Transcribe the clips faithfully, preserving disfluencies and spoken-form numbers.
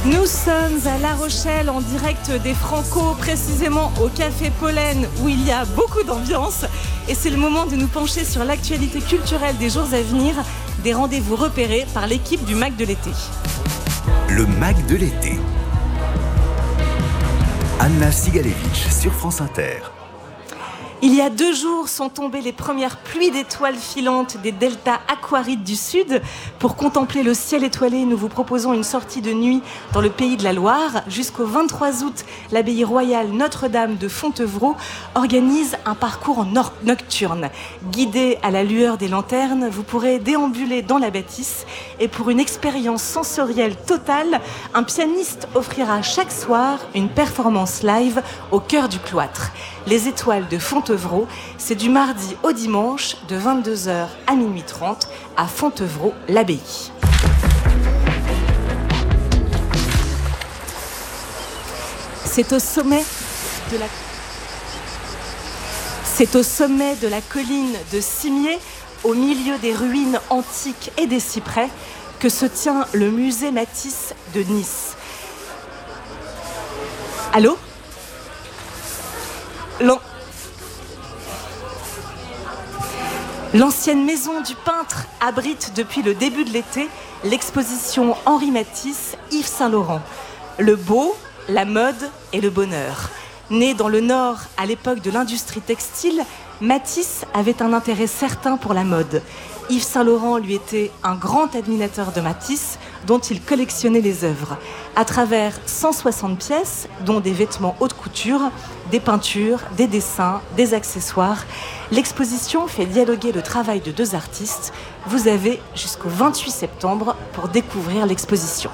Nous sommes à La Rochelle en direct des Franco, précisément au Café Pollen où il y a beaucoup d'ambiance. Et c'est le moment de nous pencher sur l'actualité culturelle des jours à venir, des rendez-vous repérés par l'équipe du Mac de l'été. Le Mac de l'été. Anna Sigalevitch sur France Inter. Il y a deux jours sont tombées les premières pluies d'étoiles filantes des deltas aquarides du Sud. Pour contempler le ciel étoilé, nous vous proposons une sortie de nuit dans le pays de la Loire. Jusqu'au vingt-trois août, l'abbaye royale Notre-Dame de Fontevraud organise un parcours nor- nocturne. Guidé à la lueur des lanternes, vous pourrez déambuler dans la bâtisse et pour une expérience sensorielle totale, un pianiste offrira chaque soir une performance live au cœur du cloître. Les étoiles de Fontevraud, c'est du mardi au dimanche de vingt-deux heures à minuit trente à Fontevraud-l'Abbaye. C'est au sommet de la... C'est au sommet de la colline de Cimier, au milieu des ruines antiques et des cyprès, que se tient le musée Matisse de Nice. Allô ? L'an... L'ancienne maison du peintre abrite depuis le début de l'été l'exposition Henri Matisse, Yves Saint-Laurent. Le beau, la mode et le bonheur. Né dans le Nord à l'époque de l'industrie textile, Matisse avait un intérêt certain pour la mode. Yves Saint-Laurent lui était un grand admirateur de Matisse, dont il collectionnait les œuvres. À travers cent soixante pièces, dont des vêtements haute couture, des peintures, des dessins, des accessoires, l'exposition fait dialoguer le travail de deux artistes. Vous avez jusqu'au vingt-huit septembre pour découvrir l'exposition.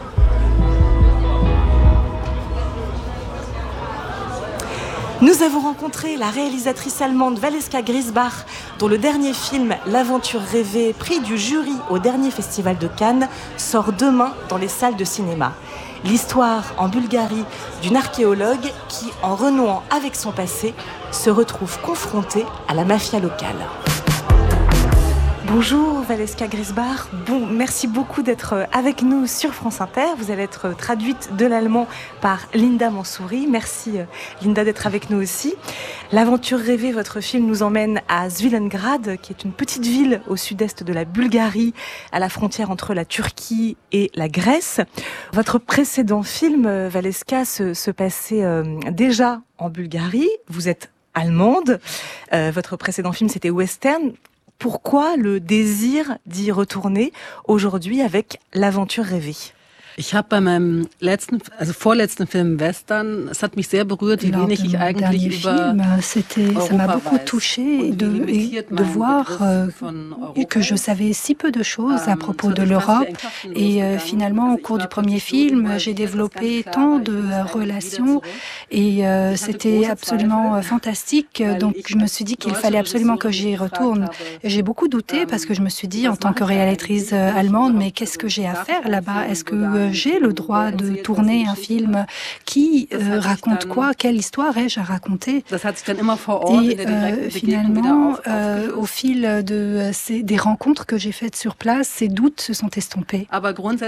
Nous avons rencontré la réalisatrice allemande Valeska Grisbach, dont le dernier film, L'aventure rêvée, prix du jury au dernier festival de Cannes, sort demain dans les salles de cinéma. L'histoire en Bulgarie d'une archéologue qui, en renouant avec son passé, se retrouve confrontée à la mafia locale. Bonjour Valeska Grisbach, bon, merci beaucoup d'être avec nous sur France Inter. Vous allez être traduite de l'allemand par Linda Mansouri. Merci Linda d'être avec nous aussi. L'aventure rêvée, votre film nous emmène à Svilengrad, qui est une petite ville au sud-est de la Bulgarie, à la frontière entre la Turquie et la Grèce. Votre précédent film, Valeska, se, se passait euh, déjà en Bulgarie. Vous êtes allemande. Euh, votre précédent film, c'était Western. Pourquoi le désir d'y retourner aujourd'hui avec l'aventure rêvée ? Ich habe bei meinem letzten, also vorletzten Film Western, es hat mich sehr berührt, wie wenig ich eigentlich über Europa ça m'a beaucoup touché de, de voir euh, que je savais si peu de choses à propos de l'Europe. Et euh, finalement, au cours du premier film, j'ai développé tant de relations et euh, c'était absolument fantastique. Donc, je me suis dit qu'il fallait absolument que j'y retourne. J'ai beaucoup douté parce que je me suis dit, en tant que réalisatrice allemande, mais qu'est-ce que j'ai à faire là-bas ? Est-ce que j'ai le droit de tourner un film qui euh, raconte quoi ? Quelle histoire ai-je à raconter ? Et euh, finalement, euh, au fil de ces, des rencontres que j'ai faites sur place, ces doutes se sont estompés. Et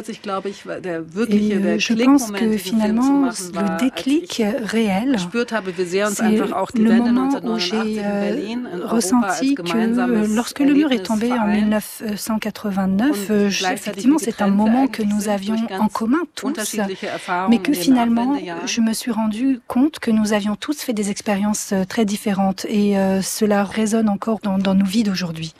euh, je pense que finalement, le déclic réel, c'est le moment où j'ai euh, ressenti que lorsque le mur est tombé en dix-neuf cent quatre-vingt-neuf, euh, effectivement, c'est un moment que nous avions en commun tous, mais que finalement, je me suis rendu compte que nous avions tous fait des expériences très différentes et euh, cela résonne encore dans, dans nos vies d'aujourd'hui.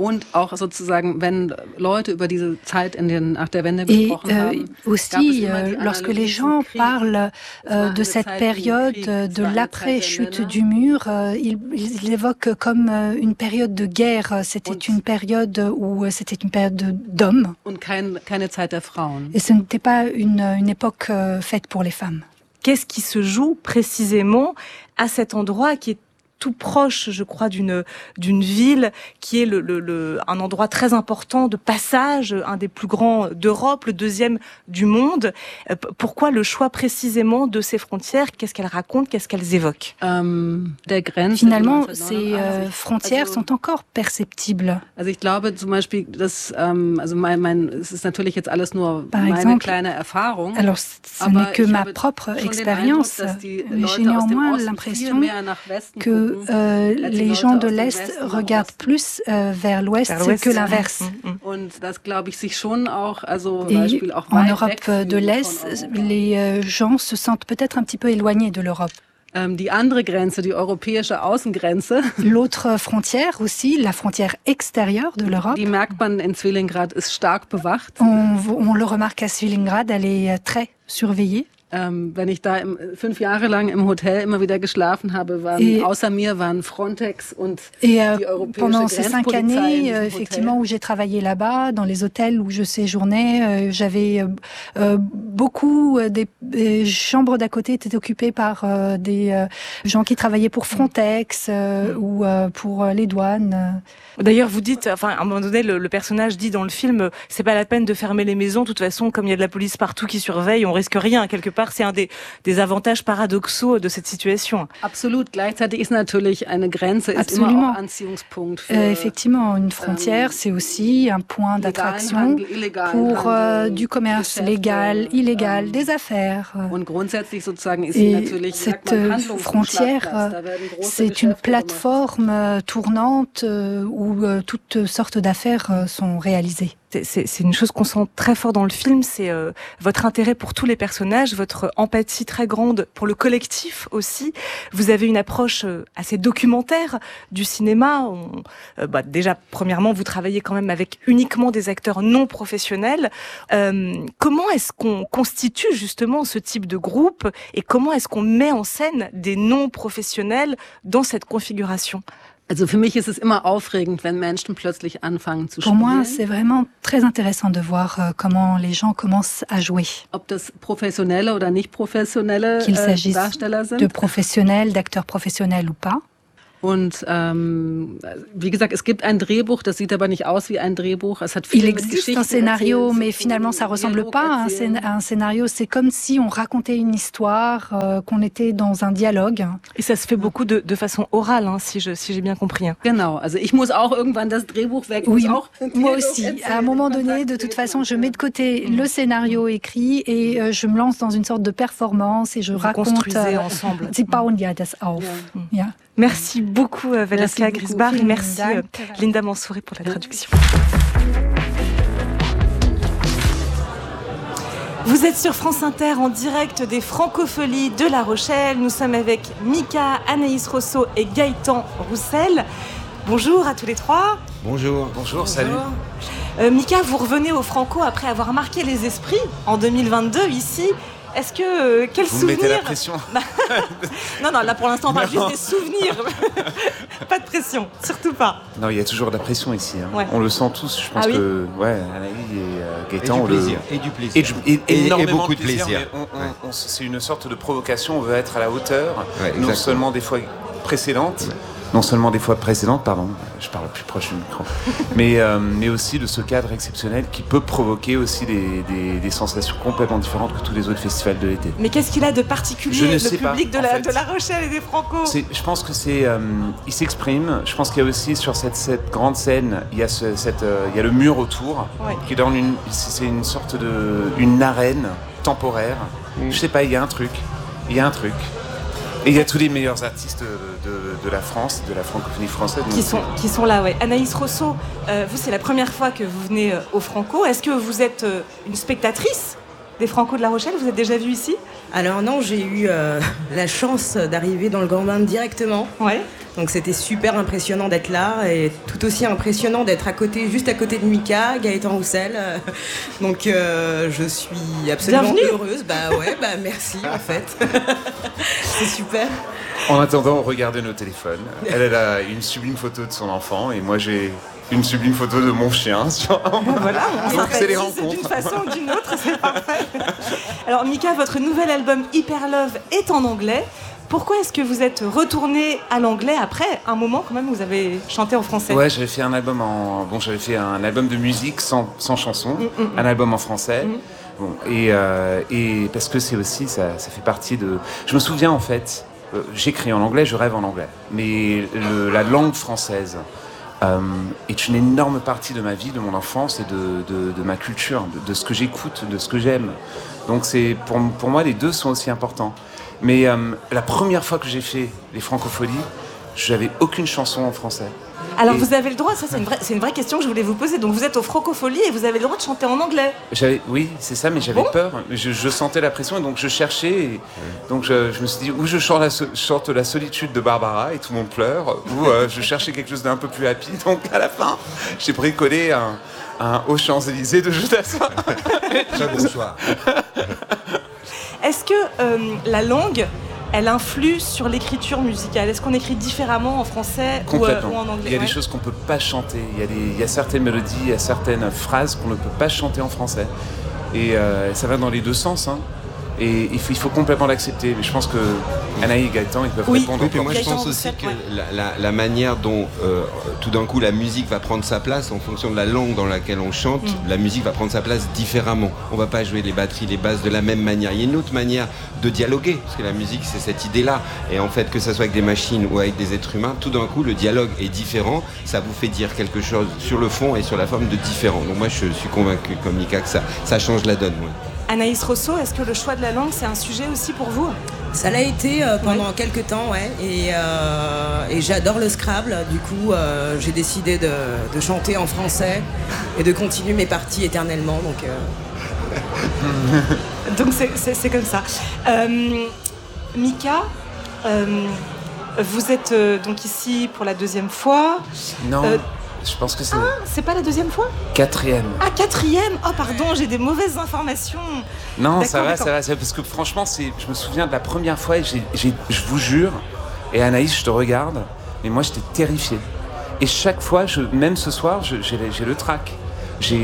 Et euh, aussi, euh, lorsque les gens parlent euh, de cette période de l'après-chute du mur, euh, ils, ils l'évoquent comme euh, une période de guerre. C'était une période où c'était une période d'hommes. Et ce n'était pas une, une époque euh, faite pour les femmes. Qu'est-ce qui se joue précisément à cet endroit qui est tout proche, je crois, d'une d'une ville qui est le, le, le, un endroit très important de passage, un des plus grands d'Europe, le deuxième du monde. Euh, pourquoi le choix précisément de ces frontières? Qu'est-ce qu'elles racontent? Qu'est-ce qu'elles évoquent? ähm, der Grenze, Finalement, ces euh, frontières sont encore perceptibles. Also ich glaube zum Beispiel, dass ähm, also mein, mein, es ist natürlich jetzt alles nur Par meine exemple, kleine Erfahrung. Alors, ce n'est que ma propre expérience, mais j'ai néanmoins l'impression que euh, les gens de l'Est regardent plus euh, vers l'Ouest que l'inverse. Und das glaube ich sich schon auch, also Et Beispiel auch en weit Europe weg de l'Est, les euh, gens se sentent peut-être un petit peu éloignés de l'Europe. Ähm, die andere Grenze, die europäische Außengrenze, L'autre frontière aussi, la frontière extérieure de l'Europe, die merkt man in Zwillingrad, ist stark bewacht. on, on le remarque à Svilingrad, elle est très surveillée. Ähm, wenn ich da im, fünf Jahre lang im Hotel immer wieder geschlafen habe, waren Et, außer mir waren Frontex und et euh, die europäische pendant ces cinq Grenzpolizei in années, diesem euh, effectivement, où j'ai travaillé là-bas, dans les hôtels où je séjournais, euh, j'avais euh, euh, beaucoup euh, des, des chambres d'à côté étaient occupées par euh, des euh, gens qui travaillaient pour Frontex euh, mm. ou euh, pour euh, les douanes. D'ailleurs, vous dites, enfin, à un moment donné, le, le personnage dit dans le film, c'est pas la peine de fermer les maisons. De toute façon, comme il y a de la police partout qui surveille, on risque rien. Quelque part, c'est un des, des avantages paradoxaux de cette situation. Absolut. Gleichzeitig ist natürlich eine Grenze ist Absolument. immer auch Anziehungspunkt für, euh, effectivement, une frontière, ähm, c'est aussi un point d'attraction pour euh, du commerce légal, illégal, des affaires. Und grundsätzlich sozusagen ist sie Et natürlich, cette sagt man, frontière, c'est une plateforme tournante où euh, toutes sortes d'affaires euh, sont réalisées. C'est, c'est, c'est une chose qu'on sent très fort dans le film, c'est euh, votre intérêt pour tous les personnages, votre empathie très grande pour le collectif aussi. Vous avez une approche euh, assez documentaire du cinéma. On, euh, bah, déjà, premièrement, vous travaillez quand même avec uniquement des acteurs non professionnels. Euh, comment est-ce qu'on constitue justement ce type de groupe et comment est-ce qu'on met en scène des non professionnels dans cette configuration? Also für mich ist es immer aufregend, wenn Menschen plötzlich anfangen zu Pour spielen. moi, c'est vraiment très intéressant de voir euh, comment les gens commencent à jouer. Ob das professionelle oder nicht professionelle Qu'il äh, s'agisse Darsteller sind. de professionnels, d'acteurs professionnels ou pas. Und ähm, wie gesagt, es gibt ein Drehbuch, das sieht aber nicht aus wie ein Drehbuch. Es hat viel Il mit existe Geschichten un scénario, erzählen, mais zu finalement, tun, ça ressemble Dialog pas à un, erzählen. scén- à un scénario. C'est comme si on racontait une histoire, euh, qu'on était dans un dialogue. Et ça se fait beaucoup de, de façon orale, hein, si, je, si j'ai bien compris. Hein. Genau, also ich muss auch irgendwann das Drehbuch weg. Oui, muss auch moi aussi. À un moment donné, de toute façon, je mets de côté le scénario écrit et euh, je me lance dans une sorte de performance et je Vous raconte. construisez euh, ensemble. Sie bauen ja das auf. Ja. Merci beaucoup, euh, Valeska Merci beaucoup. Grisbach, et merci Dank. euh, Linda Mansouri pour la traduction. Vous êtes sur France Inter en direct des Francopholies de La Rochelle. Nous sommes avec Mika, Anaïs Rosso et Gaëtan Roussel. Bonjour à tous les trois. Bonjour. Bonjour, salut. Euh, Mika, vous revenez au Franco après avoir marqué les esprits en deux mille vingt-deux ici. Est-ce que euh, quel Vous souvenir me mettez la pression. Non, non, là pour l'instant on parle Non. juste des souvenirs. Pas de pression, surtout pas. Non, il y a toujours de la pression ici. Hein. Ouais. On le sent tous. Je pense Ah oui que ouais, Anaïs et euh, Et Gaëtan, du on plaisir. le... Et du plaisir. Et, du- et- Et- énormément et beaucoup de plaisir. plaisir. mais on- on- Ouais. on- c'est une sorte de provocation. On veut être à la hauteur, Ouais, non exactement. seulement des fois précédentes, non seulement des fois précédentes, pardon, je parle plus proche du micro, mais, euh, mais aussi de ce cadre exceptionnel qui peut provoquer aussi des, des, des sensations complètement différentes que tous les autres festivals de l'été. Mais qu'est-ce qu'il a de Je particulier, ne le sais pas, public de, en la, fait. de La Rochelle et des Franco? C'est- je pense que c'est, euh, il s'exprime. Je pense qu'il y a aussi sur cette, cette grande scène, il y a ce, cette, euh, il y a le mur autour, Ouais. qui donne une, c'est une sorte de, une arène temporaire. Je sais pas, il y a un truc, il y a un truc. Et il y a tous les meilleurs artistes de, de, de la France, de la francophonie française. Qui Donc, sont, qui sont là, ouais. Anaïs Rosso, euh, vous, c'est la première fois que vous venez euh, au Franco. Est-ce que vous êtes euh, une spectatrice des Franco de La Rochelle? Vous êtes déjà vue ici? Alors non, j'ai eu euh, la chance d'arriver dans le Grand Bain directement. Ouais. Donc c'était super impressionnant d'être là et tout aussi impressionnant d'être à côté, juste à côté de Mika, Gaëtan Roussel. Euh, Donc euh, je suis absolument Bienvenue. heureuse. Bah ouais, bah merci en fait. C'est super. En attendant, regardez nos téléphones. Elle, elle a une sublime photo de son enfant et moi j'ai une sublime photo de mon chien. Sur... Voilà, on Donc c'est les sympathise d'une rencontres. façon ou d'une autre, c'est parfait. Alors Mika, votre nouvel album Hyper Love est en anglais. pourquoi est-ce que vous êtes retourné à l'anglais après un moment quand même où vous avez chanté en français? Ouais, j'avais fait un album en bon, j'avais fait un album de musique sans, sans chanson, mm, mm, un album en français. Mm. Bon, et, euh, et parce que c'est aussi ça, ça fait partie de. Je me souviens en fait, euh, j'écris en anglais, je rêve en anglais, mais le, la langue française euh, est une énorme partie de ma vie, de mon enfance et de, de, de ma culture, de, de ce que j'écoute, de ce que j'aime. Donc c'est pour, pour moi les deux sont aussi importants. Mais euh, la première fois que j'ai fait les Francopholies, j'avais aucune chanson en français. Alors et... vous avez le droit, ça c'est une, vraie, c'est une vraie question que je voulais vous poser. Donc vous êtes aux Francopholies et vous avez le droit de chanter en anglais. J'avais, oui, c'est ça, mais j'avais bon peur. Je, je sentais la pression et donc je cherchais. Et donc je, je me suis dit, ou je chante la, chante la solitude de Barbara et tout le monde pleure, ou euh, je cherchais quelque chose d'un peu plus happy. Donc à la fin, j'ai bricolé un, un Aux Champs-Élysées de Jodassin. Bonsoir. Est-ce que euh, la langue, elle influe sur l'écriture musicale? Est-ce qu'on écrit différemment en français ou, euh, ou en anglais? Il y a ouais. des choses qu'on ne peut pas chanter. Il y a, des, il y a certaines mélodies, il y a certaines phrases qu'on ne peut pas chanter en français. Et euh, ça va dans les deux sens. Hein. Et il faut, il faut complètement l'accepter. Mais je pense que Anaïs et Gaëtan, ils peuvent oui. répondre. Oui, puis moi, je Gaëtan, pense aussi que ouais. la, la, la manière dont euh, tout d'un coup la musique va prendre sa place en fonction de la langue dans laquelle on chante, mm. la musique va prendre sa place différemment. On va pas jouer les batteries, les basses de la même manière. Il y a une autre manière de dialoguer, parce que la musique, c'est cette idée-là. Et en fait, que ça soit avec des machines ou avec des êtres humains, tout d'un coup, le dialogue est différent. Ça vous fait dire quelque chose sur le fond et sur la forme de différent. Donc moi, je suis convaincu, comme Mika, que ça, ça change la donne. Ouais. Anaïs Rosso, est-ce que le choix de la langue, c'est un sujet aussi pour vous? Ça l'a été euh, pendant ouais. quelques temps, ouais. Et, euh, et j'adore le Scrabble. Du coup, euh, j'ai décidé de, de chanter en français et de continuer mes parties éternellement. Donc, euh... donc c'est, c'est, c'est comme ça. Euh, Mika, euh, vous êtes euh, donc ici pour la deuxième fois. Non. Euh, Je pense que c'est... Ah, c'est pas la deuxième fois? Quatrième. Ah, quatrième. Oh, pardon, j'ai des mauvaises informations. Non, d'accord, ça va, d'accord. ça va, ça va. Parce que franchement, c'est... je me souviens de la première fois, et j'ai, j'ai... je vous jure, et Anaïs, je te regarde, mais moi, j'étais terrifié. Et chaque fois, je... même ce soir, je... j'ai, j'ai le trac. J'ai...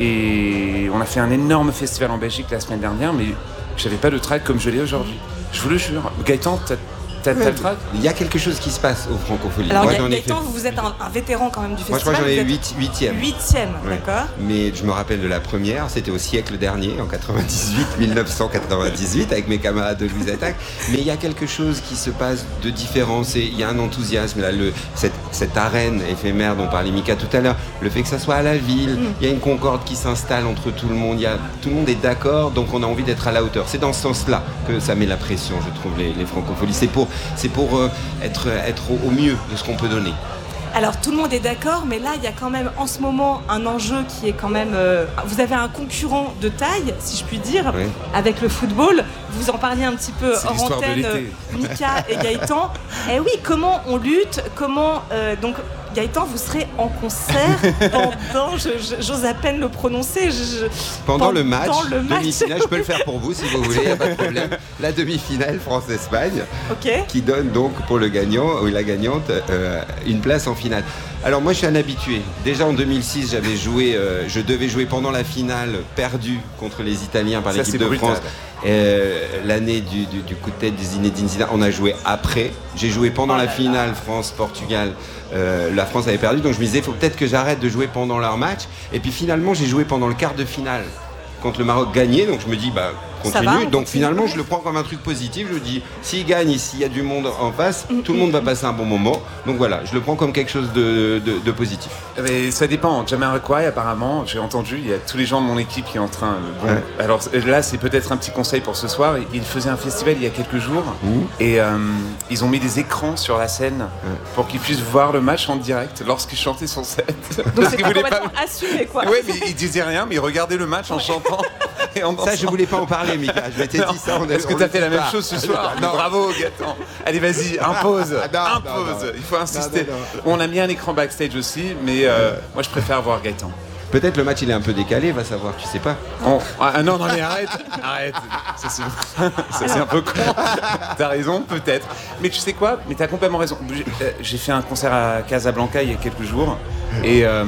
Et on a fait un énorme festival en Belgique la semaine dernière, mais j'avais pas de trac comme je l'ai aujourd'hui. Je vous le jure. Gaëtan, t'as... T'as, t'as le trac? Il y a quelque chose qui se passe aux Francopholies. Alors, moi, Ga- j'en ai Gaëtan, fait... vous êtes un, un vétéran quand même du Moi, festival. je crois que j'en ai vous huit, huitième. Huitième, ouais. d'accord. Mais je me rappelle de la première, c'était au siècle dernier, en quatre-vingt-dix-huit, dix-neuf cent quatre-vingt-dix-huit, avec mes camarades de Louise Attaque. Mais il y a quelque chose qui se passe de différent. C'est, il y a un enthousiasme, là, le, cette, cette arène éphémère dont parlait Mika tout à l'heure, le fait que ça soit à la ville, mm. il y a une concorde qui s'installe entre tout le monde, il y a, tout le monde est d'accord, donc on a envie d'être à la hauteur. C'est dans ce sens-là que ça met la pression, je trouve, les, les Francopholies. C'est pour, c'est pour euh, être, être au, au mieux de ce qu'on peut donner. Alors tout le monde est d'accord, mais là il y a quand même en ce moment un enjeu qui est quand même... Euh, vous avez un concurrent de taille, si je puis dire, oui. avec le football. Vous en parliez un petit peu c'est hors antenne, Mika et Gaëtan. Eh oui, comment on lutte, comment... Euh, donc Gaëtan, vous serez en concert pendant, je, je, j'ose à peine le prononcer. Je, pendant, pendant le match, le match. demi-finale, je peux le faire pour vous si vous voulez, il n'y a pas de problème. La demi-finale France-Espagne, okay. qui donne donc pour le gagnant ou la gagnante euh, une place en finale. Alors moi je suis un habitué. Déjà en deux mille six, j'avais joué, euh, je devais jouer pendant la finale perdue contre les Italiens par Ça, l'équipe de brutal. France. Euh, l'année du, du, du coup de tête de Zinedine Zidane, on a joué après. J'ai joué pendant oh la finale France-Portugal. Euh, la France avait perdu, donc je me disais, il faut peut-être que j'arrête de jouer pendant leur match. Et puis finalement, j'ai joué pendant le quart de finale quand le Maroc gagnait, donc je me dis, bah continue. Va, donc continue. Finalement, je le prends comme un truc positif. Je dis, s'il gagne et s'il y a du monde en face, mm-hmm. tout le monde va passer un bon moment. Donc voilà, je le prends comme quelque chose de, de, de positif. Mais ça dépend. Jamiroquai, apparemment, j'ai entendu, il y a tous les gens de mon équipe qui sont en train. Bon, ouais. Alors là, c'est peut-être un petit conseil pour ce soir. Ils faisaient un festival il y a quelques jours mmh. et euh, ils ont mis des écrans sur la scène ouais. pour qu'ils puissent voir le match en direct lorsqu'ils chantaient sur scène. Donc c'est pas complètement pas... assumé, quoi. Oui, mais ils disaient rien, mais ils regardaient le match en chantant. Et en ça, je voulais pas en parler, Mika. Je m'étais dit ça. On Est-ce que tu as fait la même chose ce soir? Non, bravo, Gaëtan. Allez, vas-y, impose. Non, impose. Non, non. Il faut insister. Non, non, non. On a mis un écran backstage aussi, mais euh, moi, je préfère voir Gaëtan. Peut-être le match il est un peu décalé, va savoir, tu sais pas. Oh. Ah non, non, mais arrête, arrête. Ça, c'est, ça, c'est un peu con. T'as raison, peut-être. Mais tu sais quoi? Mais t'as complètement raison. J'ai, euh, j'ai fait un concert à Casablanca il y a quelques jours et euh,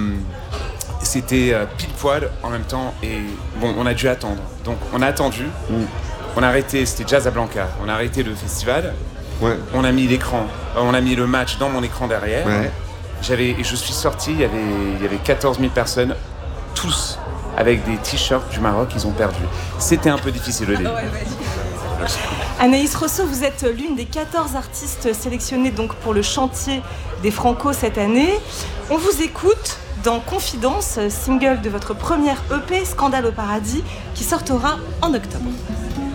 c'était euh, pile poil en même temps. Et bon, on a dû attendre. Donc, on a attendu. Mm. On a arrêté, c'était Jazz à Blanca. On a arrêté le festival Ouais. On a mis l'écran, on a mis le match dans mon écran derrière. Ouais. J'avais, et je suis sorti, il y avait, il y avait quatorze mille personnes, tous avec des t-shirts du Maroc, ils ont perdu. C'était un peu difficile au début. Anaïs Rosso, vous êtes l'une des quatorze artistes sélectionnées donc pour le chantier des Franco cette année. On vous écoute dans Confidence, single de votre première E P, Scandale au paradis, qui sortira en octobre.